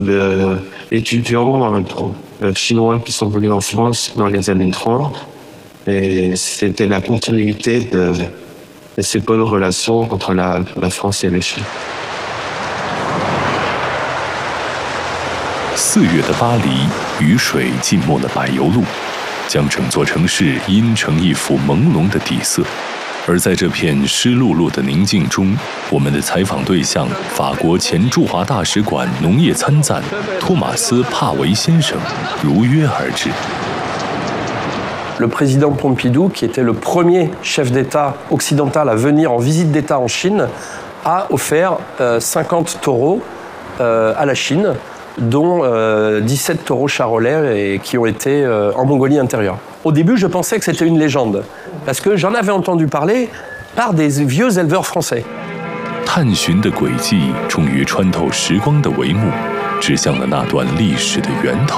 d'étudiants chinois qui sont venus en France dans les années 30. Et c'était la continuité de ces bonnes relations entre la France et la Chine. 4月的巴黎，雨水浸没了柏油路，将整座城市阴成一幅朦胧的底色。而在这片湿漉漉的宁静中，我们的采访对象，法国前驻华大使馆农业参赞托马斯·帕维先生如约而至。 Le président Pompidou, qui était le premier chef d'État occidental à venir en visite d'État en Chine, a offert 50 taureaux à la Chine, dont 17 taureaux charolais qui ont été en Mongolie intérieure. Au début, je pensais que c'était une légende, parce que j'en avais entendu parler par des vieux éleveurs français. 探寻的轨迹终于穿透时光的帷幕，指向了那段历史的源头。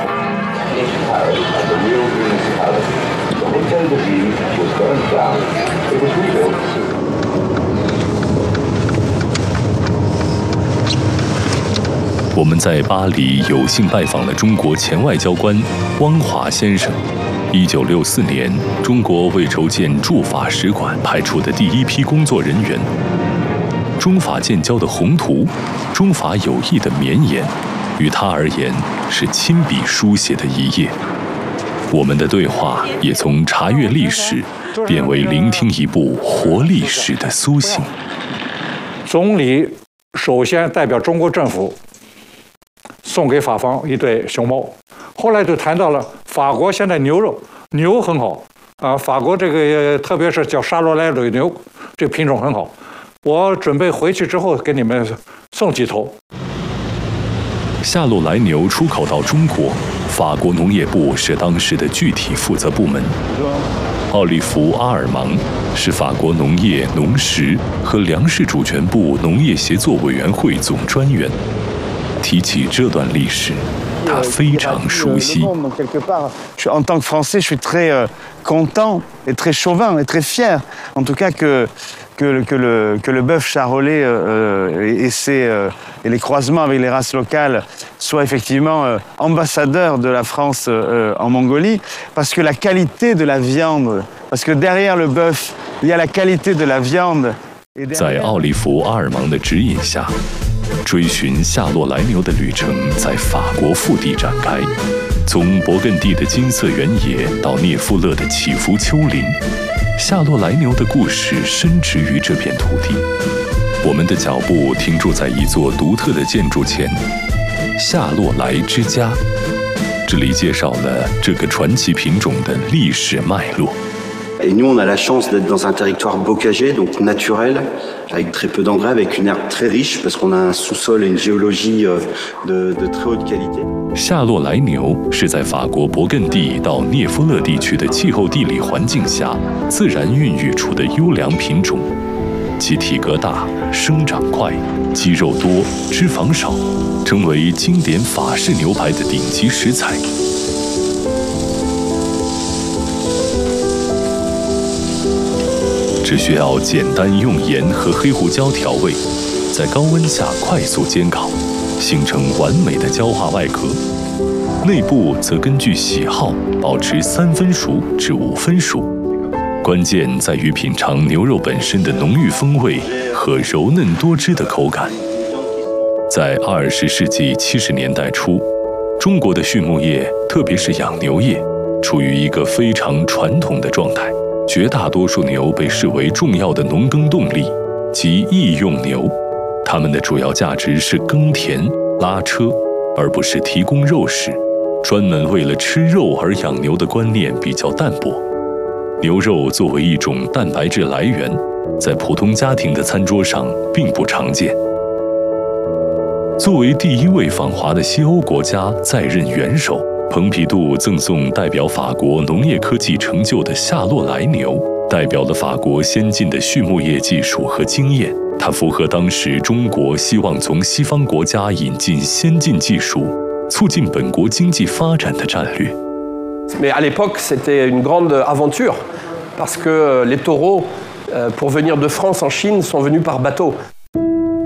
我们在巴黎有幸拜访了中国前外交官汪华先生。1964年，中国为筹建驻法使馆派出的第一批工作人员。中法建交的宏图，中法友谊的绵延，于他而言是亲笔书写的一页。我们的对话也从查阅历史，变为聆听一部活历史的苏醒。 总理首先代表中国政府送给法方一对熊猫，后来就谈到了法国现在牛很好啊，法国这个特别是叫沙罗莱蕊牛，这品种很好。我准备回去之后给你们送几头。 夏洛莱牛出口到中国，法国农业部是当时的具体负责部门。奥利弗·阿尔芒是法国农业、农食和粮食主权部农业协作委员会总专员。提起这段历史，他非常熟悉。 En tant que Français, je suis très content et très chauvin et très fier, en tout cas que le bœuf charolais et les croisements avec les races locales soient effectivement ambassadeurs de la France en Mongolie, parce que la qualité de la viande, parce que derrière le bœuf, il y a la qualité de la viande. 在奥利弗·阿尔芒的指引下，追寻夏洛莱牛的旅程在法国腹地展开，从勃艮第的金色原野到涅夫勒的起伏丘陵，夏洛莱牛的故事深植于这片土地。我们的脚步停驻在一座独特的建筑前——夏洛莱之家。这里介绍了这个传奇品种的历史脉络。 Et nous, on a la chance d'être dans un territoire bocager, donc naturel, avec très peu d'engrais, avec une herbe très riche, parce qu'on a un sous-sol et une géologie de très haute qualité. 夏洛莱牛是在法国勃艮第到涅夫勒地区的气候地理环境下自然孕育出的优良品种，其体格大、生长快、肌肉多、脂肪少，成为经典法式牛排的顶级食材。只需要简单用盐和黑胡椒调味，在高温下快速煎烤，形成完美的焦化外壳。内部则根据喜好保持3分熟至5分熟。关键在于品尝牛肉本身的浓郁风味和柔嫩多汁的口感。在20世纪70年代初，中国的畜牧业，特别是养牛业，处于一个非常传统的状态。绝大多数牛被视为重要的农耕动力，即役用牛。它们的主要价值是耕田、拉车，而不是提供肉食。专门为了吃肉而养牛的观念比较淡薄。牛肉作为一种蛋白质来源，在普通家庭的餐桌上并不常见。作为第一位访华的西欧国家在任元首，蓬皮杜赠送代表法国农业科技成就的夏洛莱牛，代表了法国先进的畜牧业技术和经验。它符合当时中国希望从西方国家引进先进技术，促进本国经济发展的战略。 Mais à l'époque, c'était une grande aventure, parce que les taureaux, pour venir de France en Chine, sont venus par bateau.